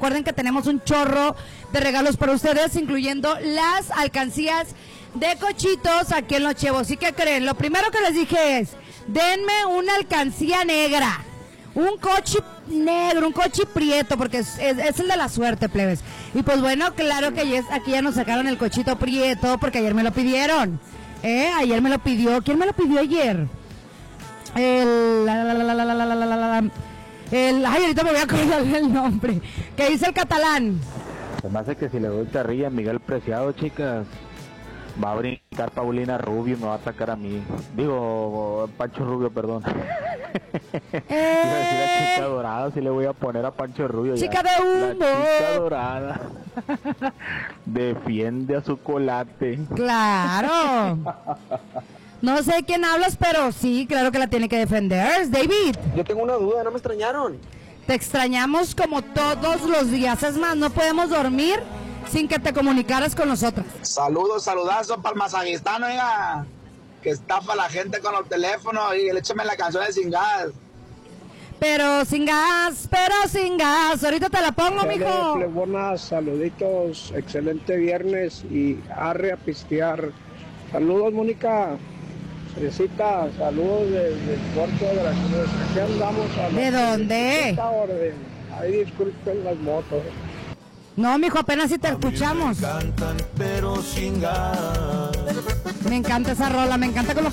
recuerden que tenemos un chorro de regalos para ustedes, incluyendo las alcancías de cochitos aquí en Los Chevos. ¿Y qué creen? Lo primero que les dije es, denme una alcancía negra, un coche negro, un coche prieto, porque es el de la suerte, plebes. Y pues bueno, claro que aquí ya nos sacaron el cochito prieto, porque ayer me lo pidieron. Ayer me lo pidió. ¿Quién me lo pidió ayer? Ay, ahorita me voy a acordar el nombre. ¿Qué dice el catalán? Se me hace que si le doy carrilla a Miguel Preciado, chicas, va a brincar Paulina Rubio y me va a atacar a mí. Digo, Pancho Rubio, perdón. Iba a decir a Chica Dorada, si le voy a poner a Pancho Rubio. Chica ya. de humo. La Chica Dorada defiende a su colate. Claro. No sé de quién hablas, pero sí, claro que la tiene que defender. David. Yo tengo una duda, ¿no me extrañaron? Te extrañamos como todos los días. Es más, no podemos dormir sin que te comunicaras con nosotros. Saludazo para el masajistano, oiga, que estafa a la gente con los teléfonos y échame la canción de Sin Gas. Pero sin gas, ahorita te la pongo, mijo. Buenas, saluditos, excelente viernes y arre a pistear. Saludos, Mónica. Cerecita, saludos desde el puerto de la Cruz. Aquí andamos a ¿De dónde? esta orden. Ahí disculpen las motos. No, mijo, apenas si te escuchamos. Me encantan, pero sin gas. Me encanta esa rola, me encanta como